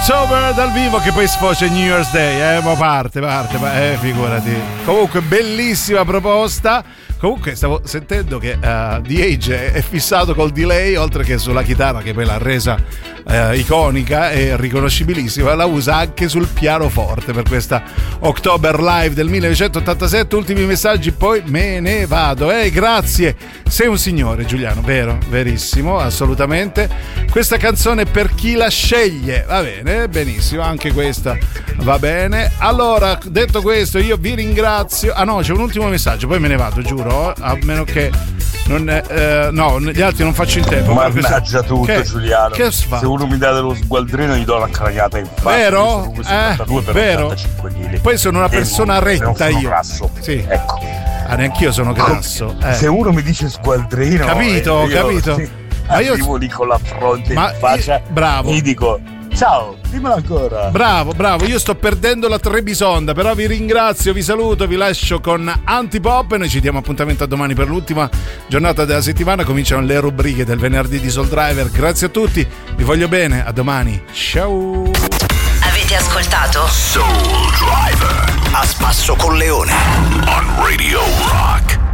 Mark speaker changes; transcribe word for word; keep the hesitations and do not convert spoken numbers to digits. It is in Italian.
Speaker 1: October dal vivo, che poi sfocia New Year's Day, eh, ma parte, parte, eh, figurati. Comunque bellissima proposta. Comunque stavo sentendo che uh, The Age è fissato col delay, oltre che sulla chitarra che poi l'ha resa uh, iconica e riconoscibilissima, la usa anche sul pianoforte per questa October Live del millenovecentottantasette. Ultimi messaggi, poi me ne vado. Eh, grazie, sei un signore Giuliano, vero, verissimo, assolutamente. Questa canzone per chi la sceglie, va bene, benissimo, anche questa va bene. Allora, detto questo, io vi ringrazio. Ah no, c'è un ultimo messaggio, poi me ne vado, giuro. A meno che non è, eh, no, gli altri non faccio in tempo.
Speaker 2: Mannaggia tutto,
Speaker 1: che,
Speaker 2: Giuliano.
Speaker 1: Che
Speaker 2: se uno mi dà dello sgualdrino gli do la cragata in faccia.
Speaker 1: Vero? Eh,
Speaker 2: per
Speaker 1: vero. Poi sono una persona
Speaker 2: e
Speaker 1: retta,
Speaker 2: sono
Speaker 1: io.
Speaker 2: Grasso.
Speaker 1: Sì.
Speaker 2: Ecco.
Speaker 1: Ah, neanch'io sono grasso. Eh.
Speaker 2: Se uno mi dice sgualdrino,
Speaker 1: capito,
Speaker 2: eh, io,
Speaker 1: capito.
Speaker 2: Sì,
Speaker 1: ma io
Speaker 2: arrivo lì con la fronte
Speaker 1: ma
Speaker 2: in faccia.
Speaker 1: Io, bravo.
Speaker 2: E gli dico: ciao, dimmelo ancora.
Speaker 1: Bravo, bravo, io sto perdendo la Trebisonda, però vi ringrazio, vi saluto, vi lascio con Antipop e noi ci diamo appuntamento a domani per l'ultima giornata della settimana. Cominciano le rubriche del venerdì di Soul Driver. Grazie a tutti, vi voglio bene, a domani. Ciao.
Speaker 3: Avete ascoltato
Speaker 4: Soul Driver a spasso con Leone on Radio Rock.